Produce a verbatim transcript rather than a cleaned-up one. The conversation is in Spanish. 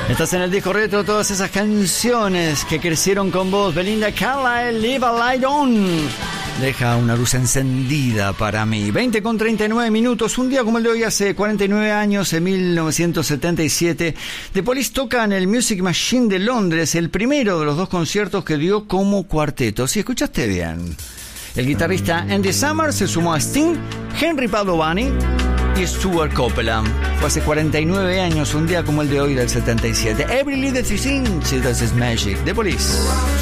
Estás en el disco retro, todas esas canciones que crecieron con vos. Belinda Carlisle, Leave a Light On. Deja una luz encendida para mí. veinte con treinta y nueve minutos. Un día como el de hoy, hace cuarenta y nueve años, en mil novecientos setenta y siete, The Police tocan el Music Machine de Londres, el primero de los dos conciertos que dio como cuarteto. Si escuchaste bien. El guitarrista Andy Summers se sumó a Sting, Henry Padovani y Stuart Copeland. Fue hace cuarenta y nueve años, un día como el de hoy del setenta y siete. Every little thing she does is magic. The Police.